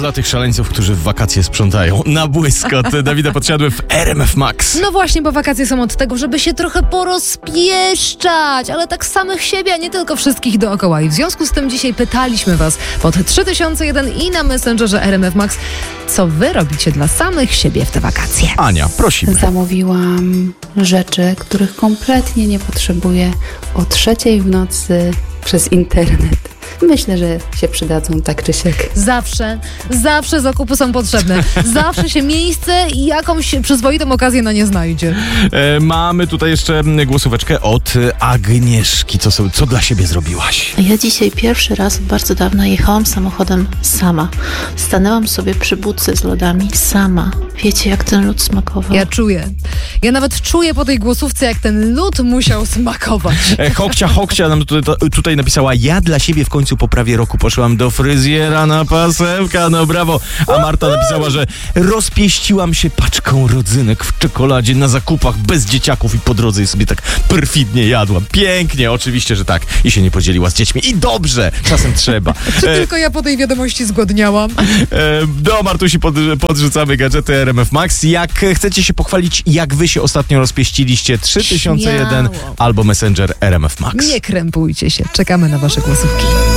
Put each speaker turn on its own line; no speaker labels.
dla tych szaleńców, którzy w wakacje sprzątają. Na błyskot Dawida Podsiadły w RMF Max.
No właśnie, bo wakacje są od tego, żeby się trochę porozpieszczać, ale tak samych siebie, a nie tylko wszystkich dookoła. I w związku z tym dzisiaj pytaliśmy was pod 3001 i na Messengerze RMF Max, co wy robicie dla samych siebie w te wakacje.
Ania, prosimy.
Zamówiłam rzeczy, których kompletnie nie potrzebuję o 3:00 w nocy przez internet. Myślę, że się przydadzą tak czy siak.
Zawsze zakupy są potrzebne. Zawsze się miejsce i jakąś przyzwoitą okazję na nie znajdzie.
Mamy tutaj jeszcze głosóweczkę od Agnieszki. Co dla siebie zrobiłaś?
Ja dzisiaj pierwszy raz od bardzo dawna jechałam samochodem sama. Stanęłam sobie przy budce z lodami sama. Wiecie, jak ten lód smakował?
Ja czuję. Ja nawet czuję po tej głosówce, jak ten lód musiał smakować.
Hokcia nam tutaj napisała: ja dla siebie w końcu po prawie roku poszłam do fryzjera na pasemka, no brawo. A Marta napisała, że rozpieściłam się paczką rodzynek w czekoladzie na zakupach bez dzieciaków i po drodze je sobie tak perfidnie jadłam. Pięknie, oczywiście, że tak. I się nie podzieliła z dziećmi. I dobrze, czasem trzeba.
Czy tylko ja po tej wiadomości zgłodniałam?
Do Martusi podrzucamy gadżety RMF Max. Jak chcecie się pochwalić, jak wy się ostatnio rozpieściliście, 3001
Śmiało.
albo Messenger RMF Max.
Nie krępujcie się. Czekamy na wasze głosówki.